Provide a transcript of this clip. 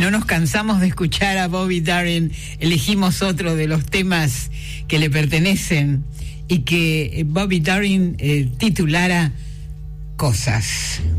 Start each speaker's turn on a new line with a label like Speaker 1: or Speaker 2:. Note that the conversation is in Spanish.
Speaker 1: no nos cansamos de escuchar a Bobby Darin, elegimos otro de los temas que le pertenecen y que Bobby Darin titulara Cosas.